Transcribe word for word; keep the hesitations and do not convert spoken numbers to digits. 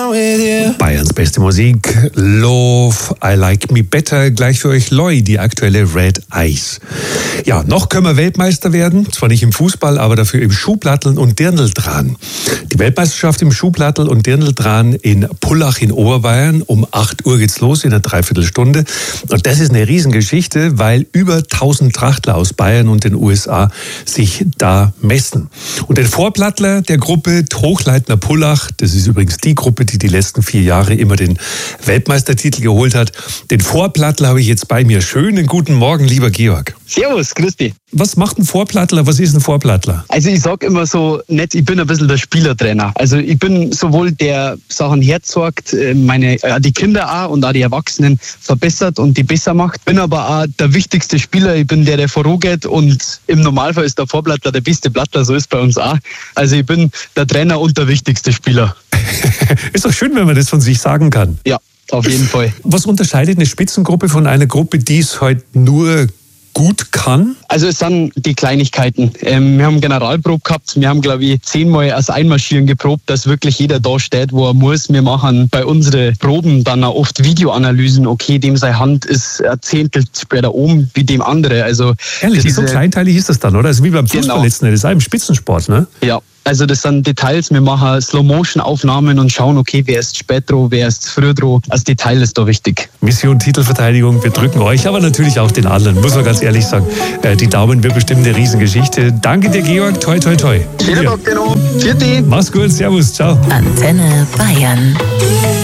Bayerns beste Musik, Love, I Like Me Better, gleich für euch Loi, die aktuelle Red Eyes. Ja, noch können wir Weltmeister werden, zwar nicht im Fußball, aber dafür im Schuhplatteln und Dirndl-Dran. Die Weltmeisterschaft im Schuhplattel und Dirndl-Dran in Pullach in Oberbayern, um acht Uhr geht's los in einer Dreiviertelstunde. Und das ist eine Riesengeschichte, weil über tausend Trachtler aus Bayern und den U S A sich da messen. Und den Vorplattler der Gruppe Hochleitner Pullach, das ist übrigens die Gruppe, die die letzten vier Jahre immer den Weltmeistertitel geholt hat. Den Vorplattler habe ich jetzt bei mir. Schönen guten Morgen, lieber Georg. Servus, grüß dich. Was macht ein Vorplattler? Was ist ein Vorplattler? Also ich sag immer so nett, ich bin ein bisschen der Spielertrainer. Also ich bin sowohl der Sachen herzeigt, meine, die Kinder auch und auch die Erwachsenen verbessert und die besser macht. Bin aber auch der wichtigste Spieler. Ich bin der, der vorangeht und im Normalfall ist der Vorplattler der beste Plattler, so ist bei uns auch. Also ich bin der Trainer und der wichtigste Spieler. Ist doch schön, wenn man das von sich sagen kann. Ja, auf jeden Fall. Was unterscheidet eine Spitzengruppe von einer Gruppe, die es halt nur gut kann? Also es sind die Kleinigkeiten. Ähm, wir haben Generalprobe gehabt. Wir haben, glaube ich, zehnmal das Einmarschieren geprobt, dass wirklich jeder da steht, wo er muss. Wir machen bei unseren Proben dann auch oft Videoanalysen. Okay, dem seine Hand ist ein Zehntel später oben wie dem andere. Also ehrlich, diese, so kleinteilig ist das dann, oder? Also wie beim Fußball genau. Letzten Endes, das ist auch im Spitzensport, ne? Ja. Also das sind Details, wir machen Slow-Motion-Aufnahmen und schauen, okay, wer ist spät dran, wer ist früh dran. Das Detail ist da wichtig. Mission Titelverteidigung, wir drücken euch, aber natürlich auch den Adlern, muss man ganz ehrlich sagen. Die Daumen wird bestimmt eine Riesengeschichte. Danke dir, Georg, toi, toi, toi. Vielen Dank, genau. Vierte. Mach's gut, servus, ciao. Antenne Bayern.